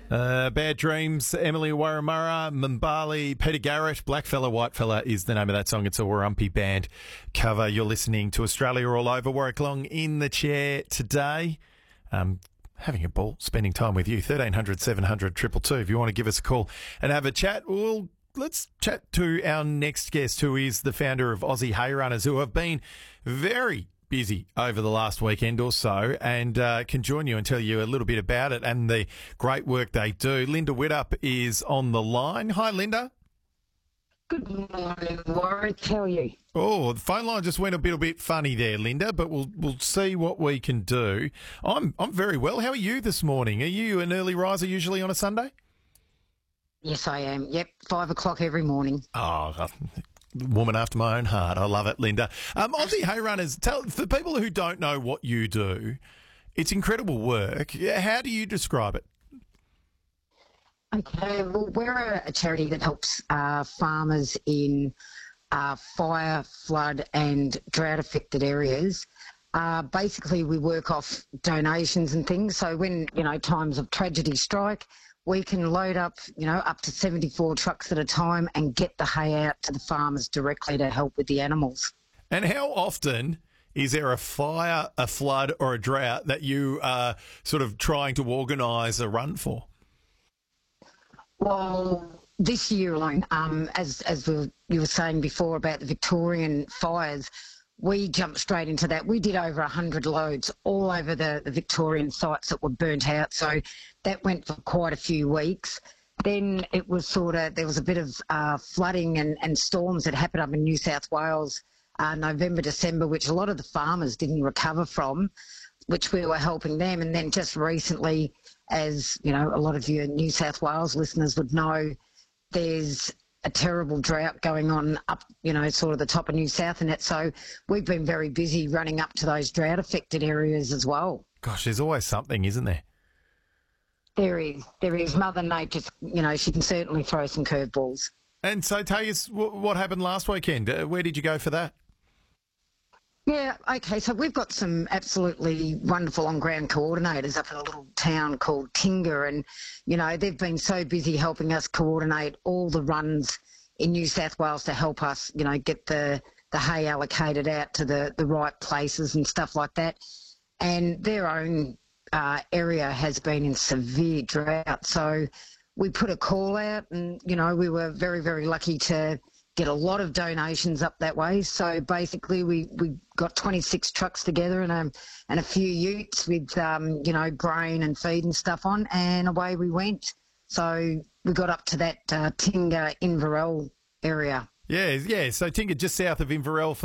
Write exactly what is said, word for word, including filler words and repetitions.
Uh, Bad Dreams, Emily Warramurra, Mbali, Peter Garrett, Blackfella, Whitefella is the name of that song. It's a Warumpi Band cover. You're listening to Australia All Over. Warwick Long in the chair today. Um, having a ball, spending time with you. thirteen hundred, seven hundred, two two two. If you want to give us a call and have a chat, well, let's chat to our next guest, who is the founder of Aussie Hay Runners, who have been very busy over the last weekend or so, and uh, can join you and tell you a little bit about it and the great work they do. Linda Widdop is on the line. Hi, Linda. Good morning, Warwick. How are you? Oh, the phone line just went a bit a bit funny there, Linda, but we'll we'll see what we can do. I'm I'm very well. How are you this morning? Are you an early riser usually on a Sunday? Yes, I am. Yep, five o'clock every morning. Oh, woman after my own heart. I love it, Linda. Um, Aussie Hay Runners, tell, for people who don't know what you do, it's incredible work. How do you describe it? Okay, well, we're a, a charity that helps uh, farmers in uh, fire, flood and drought-affected areas. Uh, basically, we work off donations and things. So when, you know, times of tragedy strike, we can load up, you know, up to seventy-four trucks at a time and get the hay out to the farmers directly to help with the animals. And how often is there a fire, a flood or a drought that you are sort of trying to organise a run for? Well, this year alone, um, as, as we, you were saying before about the Victorian fires, we jumped straight into that. We did over one hundred loads all over the, the Victorian sites that were burnt out. So that went for quite a few weeks. Then it was sort of, there was a bit of uh, flooding and, and storms that happened up in New South Wales, uh, November, December, which a lot of the farmers didn't recover from, which we were helping them. And then just recently, as you know, a lot of your New South Wales listeners would know, there's a terrible drought going on up, you know, sort of the top of New South and that. So we've been very busy running up to those drought-affected areas as well. Gosh, there's always something, isn't there? There is. There is. Mother Nature, you know, she can certainly throw some curveballs. And so tell us what happened last weekend. Uh, where did you go for that? Yeah, okay, so we've got some absolutely wonderful on-ground coordinators up in a little town called Tinga, and, you know, they've been so busy helping us coordinate all the runs in New South Wales to help us, you know, get the, the hay allocated out to the, the right places and stuff like that. And their own uh, area has been in severe drought, so we put a call out and, you know, we were very, very lucky to get a lot of donations up that way. So basically we, we got twenty-six trucks together and a, and a few utes with, um, you know, grain and feed and stuff on, and away we went. So we got up to that uh, Tinga Inverell area. Yeah, yeah. So Tinga just south of Inverell.